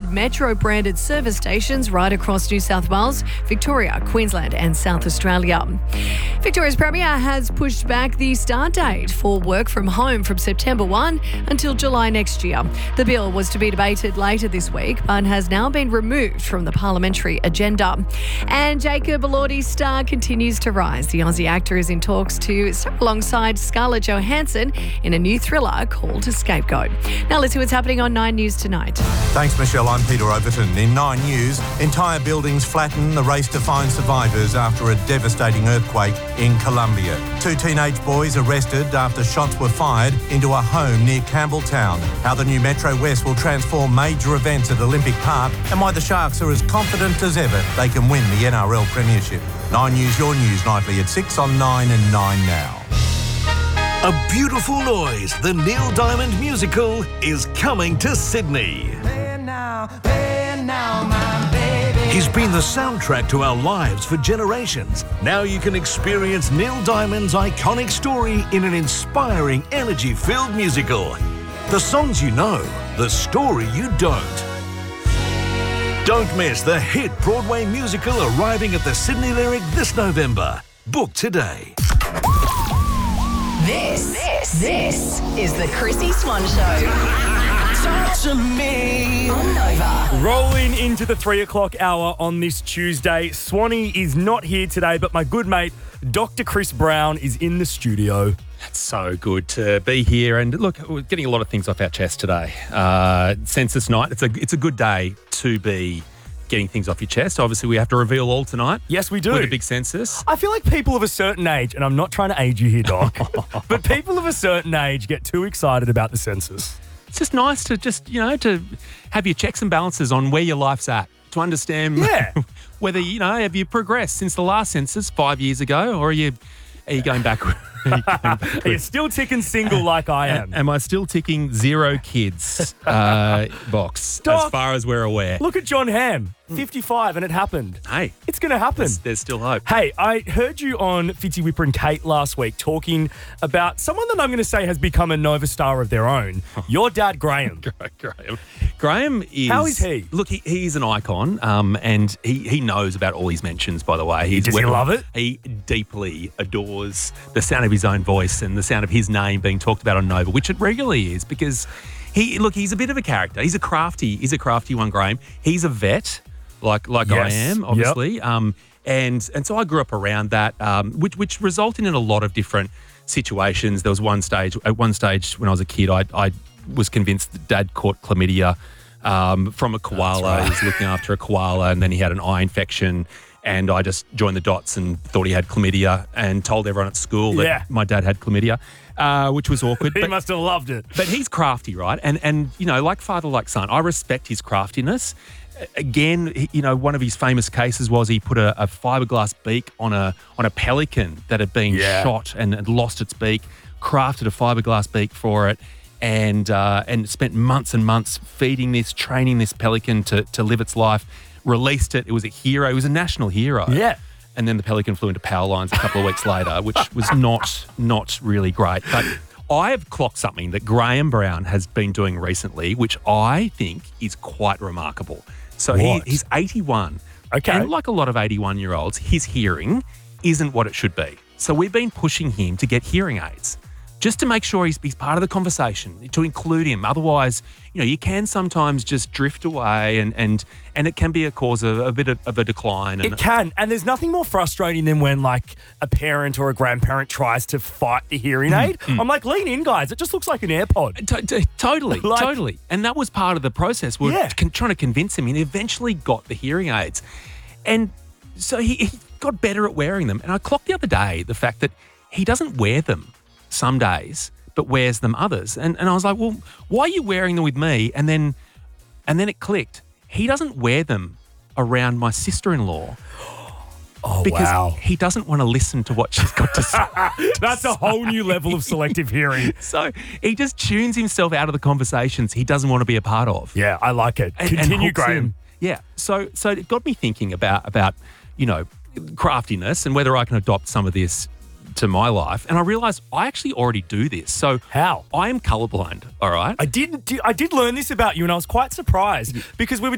Metro-branded service stations right across New South Wales, Victoria, Queensland and South Australia. Victoria's Premier has pushed back the start date for work from home from September 1 until July next year. The bill was to be debated later this week but has now been removed from the parliamentary agenda. And Jacob Elordi's star continues to rise. The Aussie actor is in talks to star alongside Scarlett Johansson in a new thriller called Scapegoat. Now let's see what's happening on 9 News tonight. Thanks, Michelle. I'm Peter Overton. In 9 News, entire buildings flatten, the race to find survivors after a devastating earthquake in Colombia. 2 teenage boys arrested after shots were fired into a home near Campbelltown. How the new Metro West will transform major events at Olympic Park and why the Sharks are as confident as ever they can win the NRL Premiership. 9 News, your news nightly at 6 on 9 and 9 now. A Beautiful Noise, the Neil Diamond musical, is coming to Sydney. He's been the soundtrack to our lives for generations. Now you can experience Neil Diamond's iconic story in an inspiring, energy-filled musical. The songs you know, the story you don't. Don't miss the hit Broadway musical arriving at the Sydney Lyric this November. Book today. This is the Chrissy Swan Show. Talk to me on Nova. Rolling into the 3 o'clock hour on this Tuesday. Swanee is not here today, but my good mate, Dr. Chris Brown, is in the studio. It's so good to be here. And look, we're getting a lot of things off our chest today. Census night, it's a good day to be getting things off your chest. Obviously, we have to reveal all tonight. Yes, we do. With a big census. I feel like people of a certain age, and I'm not trying to age you here, Doc, but people of a certain age get too excited about the census. It's just nice to to have your checks and balances on where your life's at, to understand whether, have you progressed since the last census 5 years ago, or are you going backward? Are you still ticking single like I am? Am I still ticking 0 kids box as far as we're aware? Look at John Hamm, 55, and it happened. Hey. It's going to happen. There's still hope. Hey, I heard you on Fitzy Whipper and Kate last week talking about someone that I'm going to say has become a Nova star of their own. Your dad, Graham. Graham is... How is he? Look, he's an icon, and he knows about all his mentions, by the way. Does he love it? He deeply adores the sound of his own voice and the sound of his name being talked about on Nova, which it regularly is, because he's a bit of a character. He's a crafty one, Graham. He's a vet, like yes. I am, obviously. Yep. And so I grew up around that, which resulted in a lot of different situations. There was one stage when I was a kid, I was convinced that Dad caught chlamydia from a koala. Right. He was looking after a koala, and then he had an eye infection. And I just joined the dots and thought he had chlamydia and told everyone at school that my dad had chlamydia, which was awkward. He must have loved it. But he's crafty, right? And like father, like son, I respect his craftiness. Again, one of his famous cases was he put a fiberglass beak on a pelican that had been shot and had lost its beak, crafted a fiberglass beak for it, and spent months and months feeding this, training this pelican to live its life. Released it. It was a hero. It was a national hero. Yeah. And then the pelican flew into power lines a couple of weeks later, which was not really great. But I have clocked something that Graham Brown has been doing recently, which I think is quite remarkable. So he's 81. Okay. And like a lot of 81-year-olds, his hearing isn't what it should be. So we've been pushing him to get hearing aids, just to make sure he's part of the conversation, to include him. Otherwise, you can sometimes just drift away and it can be a cause of a bit of a decline. It can. And there's nothing more frustrating than when, like, a parent or a grandparent tries to fight the hearing aid. I'm like, lean in, guys. It just looks like an AirPod. Totally. And that was part of the process. We're trying to convince him, and he eventually got the hearing aids. And so he got better at wearing them. And I clocked the other day the fact that he doesn't wear them some days, but wears them others. And I was like, well, why are you wearing them with me? And then it clicked. He doesn't wear them around my sister-in-law. Oh, because wow. he doesn't want to listen to what she's got to say. That's a whole new level of selective hearing. So he just tunes himself out of the conversations he doesn't want to be a part of. Yeah, I like it. Continue, Graham. Yeah. So it got me thinking about craftiness and whether I can adopt some of this to my life, and I realised I actually already do this. So how? I am colourblind, all right? I did learn this about you, and I was quite surprised because we were